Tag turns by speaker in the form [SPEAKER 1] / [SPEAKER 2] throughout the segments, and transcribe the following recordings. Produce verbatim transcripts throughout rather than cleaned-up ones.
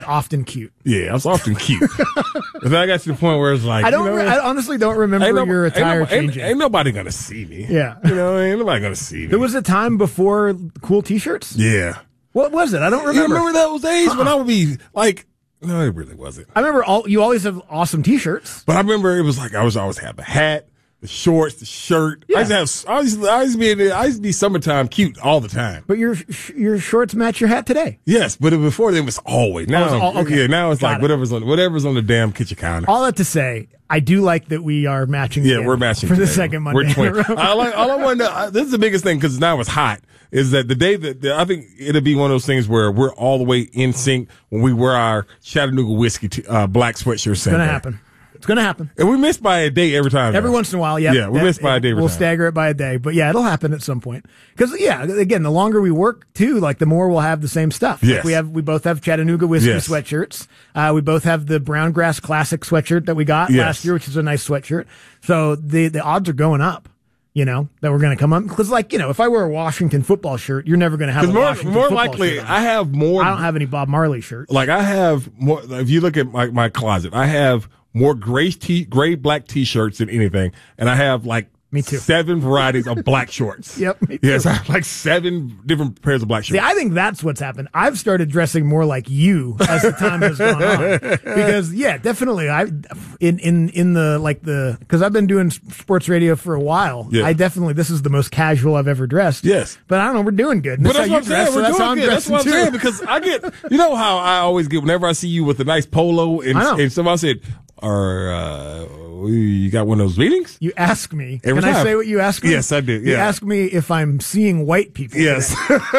[SPEAKER 1] often cute.
[SPEAKER 2] Yeah, I was often cute. But then I got to the point where it's like,
[SPEAKER 1] I don't.
[SPEAKER 2] you know,
[SPEAKER 1] Re- I honestly don't remember
[SPEAKER 2] ain't no,
[SPEAKER 1] your attire
[SPEAKER 2] ain't no,
[SPEAKER 1] changing.
[SPEAKER 2] Ain't, ain't nobody gonna see me.
[SPEAKER 1] Yeah,
[SPEAKER 2] you know, ain't nobody gonna see me.
[SPEAKER 1] There was a time before cool T-shirts.
[SPEAKER 2] Yeah.
[SPEAKER 1] What was it? I don't remember.
[SPEAKER 2] You remember those days uh-uh. when I would be like, no, it really wasn't.
[SPEAKER 1] I remember all. You always have awesome T-shirts.
[SPEAKER 2] But I remember it was like I was always have the hat, the shorts, the shirt. Yeah. I used to have. I used, I used to be. In the, I used to be summertime cute all the time.
[SPEAKER 1] But your your shorts match your hat today.
[SPEAKER 2] Yes, but before it was always. Now,
[SPEAKER 1] oh, it was all, okay.
[SPEAKER 2] yeah, now it's
[SPEAKER 1] Got
[SPEAKER 2] like
[SPEAKER 1] it.
[SPEAKER 2] whatever's on whatever's on the damn kitchen counter.
[SPEAKER 1] All that to say, I do like that we are matching.
[SPEAKER 2] Yeah, we're matching
[SPEAKER 1] for
[SPEAKER 2] today.
[SPEAKER 1] the second Monday.
[SPEAKER 2] We're twins. I like. All I want to know. This is the biggest thing because now it's hot. Is that the day that, that I think it'll be one of those things where we're all the way in sync when we wear our Chattanooga whiskey t- uh, black sweatshirts.
[SPEAKER 1] It's gonna happen. It's gonna happen.
[SPEAKER 2] And we miss by a day every time.
[SPEAKER 1] Every
[SPEAKER 2] though.
[SPEAKER 1] once in a while, yeah.
[SPEAKER 2] Yeah, we
[SPEAKER 1] that,
[SPEAKER 2] miss by a day every
[SPEAKER 1] We'll
[SPEAKER 2] time.
[SPEAKER 1] stagger it by a day, but yeah, it'll happen at some point. Because yeah, again, the longer we work too, like the more we'll have the same stuff.
[SPEAKER 2] Yes.
[SPEAKER 1] Like we have, we both have Chattanooga whiskey
[SPEAKER 2] yes.
[SPEAKER 1] sweatshirts. Uh, we both have the Brown Grass Classic sweatshirt that we got
[SPEAKER 2] yes.
[SPEAKER 1] last year, which is a nice sweatshirt. So the the odds are going up. You know, that we're going to come up. Because, like, you know, if I wear a Washington football shirt, you're never going to have a
[SPEAKER 2] more,
[SPEAKER 1] Washington
[SPEAKER 2] more
[SPEAKER 1] football
[SPEAKER 2] likely,
[SPEAKER 1] shirt on.
[SPEAKER 2] I have more.
[SPEAKER 1] I don't have any Bob Marley shirts.
[SPEAKER 2] Like, I have more. If you look at my, my closet, I have more gray, t- gray black T-shirts than anything. And I have, like,
[SPEAKER 1] Me too.
[SPEAKER 2] seven varieties of black shorts.
[SPEAKER 1] Yep, me too.
[SPEAKER 2] Yes, I have, like, seven different pairs of black shorts.
[SPEAKER 1] See, I think that's what's happened. I've started dressing more like you as the time has gone on. Because, yeah, definitely, I in in in the like the because I've been doing sports radio for a while.
[SPEAKER 2] Yeah.
[SPEAKER 1] I definitely this is the most casual I've ever dressed.
[SPEAKER 2] Yes,
[SPEAKER 1] but I don't know, we're doing good. And
[SPEAKER 2] but that's,
[SPEAKER 1] how
[SPEAKER 2] what I'm
[SPEAKER 1] dress,
[SPEAKER 2] saying.
[SPEAKER 1] so
[SPEAKER 2] We're
[SPEAKER 1] that's
[SPEAKER 2] doing
[SPEAKER 1] how I'm
[SPEAKER 2] good. That's what I'm
[SPEAKER 1] dressing,
[SPEAKER 2] saying
[SPEAKER 1] too.
[SPEAKER 2] because I get, you know how I always get whenever I see you with a nice polo and,
[SPEAKER 1] I know.
[SPEAKER 2] and somebody said, "Or uh, you got one of those meetings?"
[SPEAKER 1] You ask me.
[SPEAKER 2] Every
[SPEAKER 1] Can
[SPEAKER 2] time.
[SPEAKER 1] I say what you ask me?
[SPEAKER 2] Yes, I did.
[SPEAKER 1] You
[SPEAKER 2] Yeah.
[SPEAKER 1] ask me if I'm seeing white people.
[SPEAKER 2] Yes.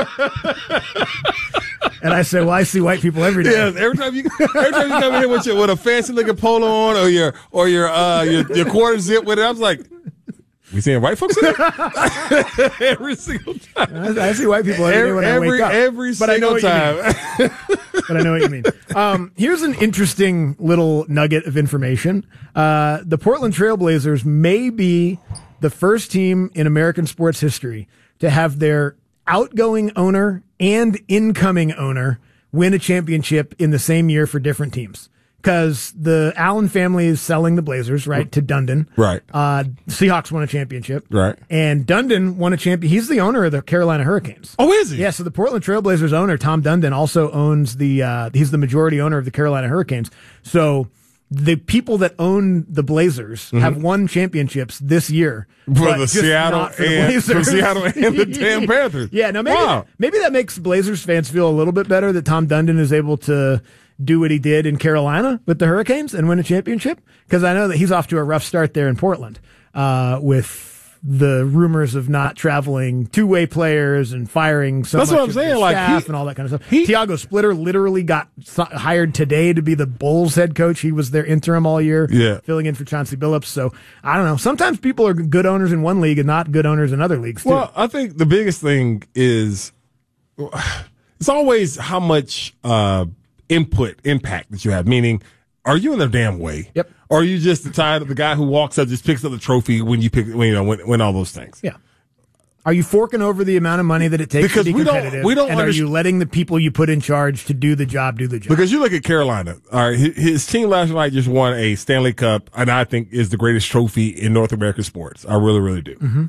[SPEAKER 1] And I say, well, I see white people every day.
[SPEAKER 2] Yes, every time you every time you come in here with your with a fancy looking polo on or your or your uh your, your quarter zip with it, I was like, we seeing white folks in there? Every single time.
[SPEAKER 1] I, I see white people every,
[SPEAKER 2] every
[SPEAKER 1] day when
[SPEAKER 2] every,
[SPEAKER 1] I wake up.
[SPEAKER 2] Every
[SPEAKER 1] but
[SPEAKER 2] single
[SPEAKER 1] I know
[SPEAKER 2] time.
[SPEAKER 1] What you mean. But I know what you mean. Um, here's an interesting little nugget of information. Uh, the Portland Trailblazers may be the first team in American sports history to have their outgoing owner and incoming owner win a championship in the same year for different teams. Because the Allen family is selling the Blazers, right, to Dundon.
[SPEAKER 2] Right.
[SPEAKER 1] Uh, Seahawks won a championship.
[SPEAKER 2] Right.
[SPEAKER 1] And Dundon won a champion. He's the owner of the Carolina Hurricanes.
[SPEAKER 2] Oh, is he?
[SPEAKER 1] Yeah, so the Portland Trailblazers owner, Tom Dundon, also owns the, uh, he's the majority owner of the Carolina Hurricanes. So the people that own the Blazers mm-hmm. have won championships this year.
[SPEAKER 2] For the Seattle
[SPEAKER 1] for the
[SPEAKER 2] and for Seattle and the damn Panthers.
[SPEAKER 1] Yeah, now maybe,
[SPEAKER 2] wow.
[SPEAKER 1] maybe that makes Blazers fans feel a little bit better that Tom Dundon is able to do what he did in Carolina with the Hurricanes and win a championship. Because I know that he's off to a rough start there in Portland, uh, with the rumors of not traveling two-way players and firing so
[SPEAKER 2] That's
[SPEAKER 1] much
[SPEAKER 2] what I'm
[SPEAKER 1] of
[SPEAKER 2] saying.
[SPEAKER 1] the
[SPEAKER 2] Like
[SPEAKER 1] staff
[SPEAKER 2] he,
[SPEAKER 1] and all that kind of stuff.
[SPEAKER 2] He,
[SPEAKER 1] Tiago Splitter literally got hired today to be the Bulls head coach. He was their interim all year,
[SPEAKER 2] yeah.
[SPEAKER 1] filling in for Chauncey Billups. So I don't know. Sometimes people are good owners in one league and not good owners in other leagues too.
[SPEAKER 2] Well, I think the biggest thing is it's always how much uh, input, impact that you have. Meaning, are you in the damn way?
[SPEAKER 1] Yep.
[SPEAKER 2] Or are you just the tired of the guy who walks up, just picks up the trophy when you pick, when you know, when, when all those things?
[SPEAKER 1] Yeah. Are you forking over the amount of money that it takes
[SPEAKER 2] because
[SPEAKER 1] to be
[SPEAKER 2] we
[SPEAKER 1] competitive?
[SPEAKER 2] Don't, we don't
[SPEAKER 1] and
[SPEAKER 2] understand.
[SPEAKER 1] Are you letting the people you put in charge to do the job do the job?
[SPEAKER 2] Because you look at Carolina. All right, his, his team last night just won a Stanley Cup, and I think is the greatest trophy in North American sports. I really, really do.
[SPEAKER 1] Mm-hmm.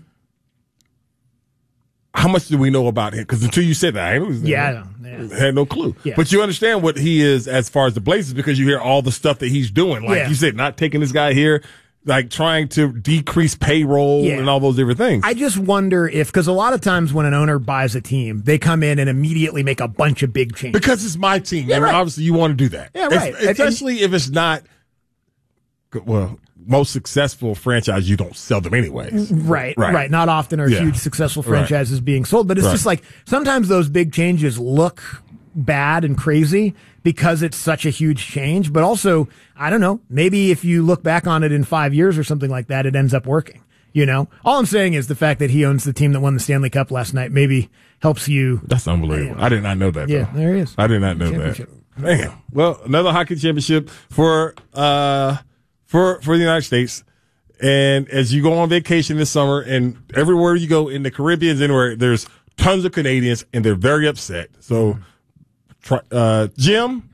[SPEAKER 2] How much do we know about him? Because until you said that, I was,
[SPEAKER 1] yeah,
[SPEAKER 2] I
[SPEAKER 1] yeah.
[SPEAKER 2] had no clue.
[SPEAKER 1] Yeah.
[SPEAKER 2] But you understand what he is as far as the Blazers because you hear all the stuff that he's doing. Like
[SPEAKER 1] yeah.
[SPEAKER 2] you said, not taking this guy here, like trying to decrease payroll
[SPEAKER 1] yeah.
[SPEAKER 2] and all those different things.
[SPEAKER 1] I just wonder if, because a lot of times when an owner buys a team, they come in and immediately make a bunch of big changes.
[SPEAKER 2] Because it's my team.
[SPEAKER 1] Yeah,
[SPEAKER 2] and
[SPEAKER 1] right.
[SPEAKER 2] obviously you want to do that.
[SPEAKER 1] Yeah, right.
[SPEAKER 2] It's, especially and, if it's not, well, most successful franchise, you don't sell them anyways.
[SPEAKER 1] Right, right.
[SPEAKER 2] Right.
[SPEAKER 1] Not often are
[SPEAKER 2] yeah.
[SPEAKER 1] huge successful franchises
[SPEAKER 2] right.
[SPEAKER 1] being sold, but it's
[SPEAKER 2] right.
[SPEAKER 1] just like sometimes those big changes look bad and crazy because it's such a huge change. But also, I don't know, maybe if you look back on it in five years or something like that, it ends up working. You know, all I'm saying is the fact that he owns the team that won the Stanley Cup last night maybe helps you.
[SPEAKER 2] That's unbelievable. I did not know that.
[SPEAKER 1] Yeah,
[SPEAKER 2] though.
[SPEAKER 1] there he is.
[SPEAKER 2] I did not know that. Damn. Well, another hockey championship for uh for for the United States. And as you go on vacation this summer, and everywhere you go in the Caribbean, anywhere, there's tons of Canadians, and they're very upset. So, try, uh, Jim,